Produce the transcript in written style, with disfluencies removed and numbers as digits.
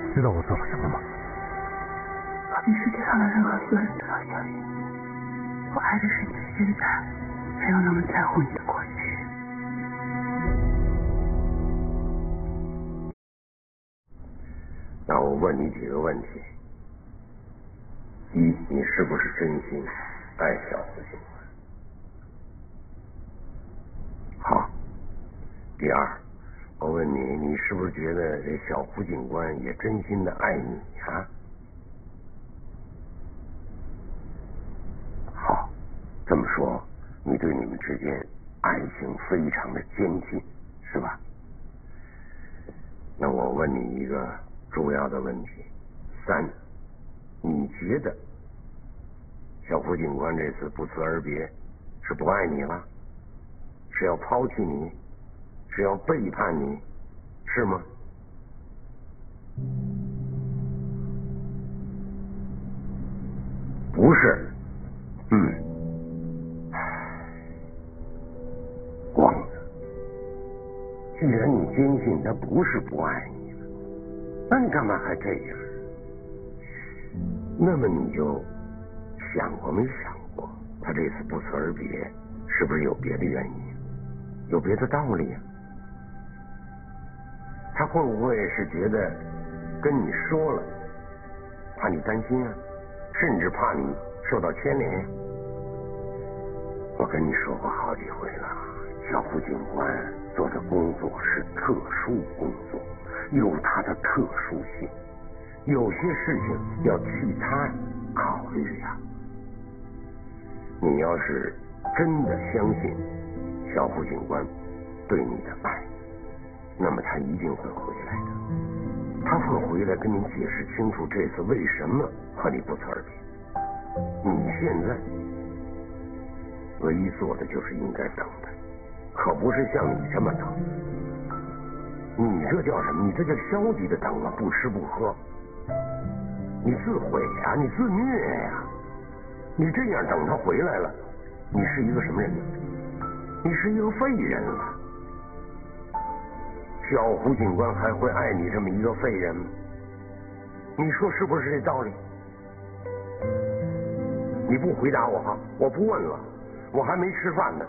知道我做了什么吗？ 我比世界上的任何一个人都要小心。我爱的是你的现在，没有那么在乎你的过去。 那我问你几个问题：一，你是不是真心爱小胡警官？好。第二，我问你，你是不是觉得这小胡警官也真心的爱你啊？好，这么说，你对你们之间爱情非常的坚信，是吧？那我问你一个重要的问题：三，你觉得小胡警官这次不辞而别，是不爱你了？是要抛弃你？是要背叛你，是吗？不是。光子，既然你坚信他不是不爱你了，那你干嘛还这样？那么你就想过没想过，他这次不辞而别，是不是有别的原因，有别的道理啊？他会不会是觉得跟你说了，怕你担心啊，甚至怕你受到牵连呀？我跟你说过好几回了，小胡警官做的工作是特殊工作，有他的特殊性，有些事情要替他考虑呀。你要是真的相信小胡警官对你的爱，那么他一定会回来的，他会回来跟你解释清楚这次为什么和你不辞而别。你现在唯一做的就是应该等他，可不是像你这么等。你这叫什么？你这叫消极的等啊，不吃不喝，你自毁呀，你自虐呀。你这样等他回来了，你是一个什么人呢？你是一个废人了。小胡警官还会爱你这么一个废人吗？你说是不是这道理？你不回答我哈，我不问了，我还没吃饭呢。